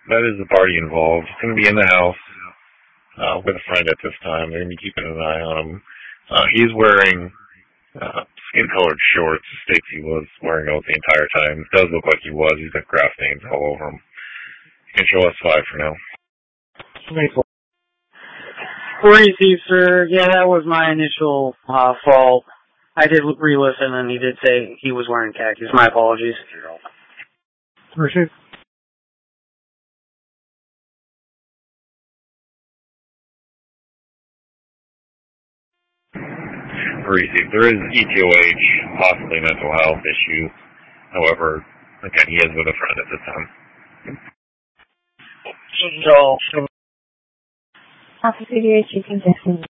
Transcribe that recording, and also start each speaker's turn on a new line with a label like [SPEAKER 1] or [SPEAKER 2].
[SPEAKER 1] That is the party involved. He's going to be in the house with a friend at this time. They're going to be keeping an eye on him. He's wearing skin-colored shorts. States he was wearing those the entire time. It does look like he was. He's got grass stains all over him. You can show us 5 for now.
[SPEAKER 2] 480, sir. Yeah, that was my initial fault. I did re-listen, and he did say he was wearing khakis. My apologies.
[SPEAKER 3] Receive.
[SPEAKER 1] Receive. There is ETOH, possibly mental health issue. However, again, he is with a friend at this time.
[SPEAKER 2] So,
[SPEAKER 4] Alpha 38, you can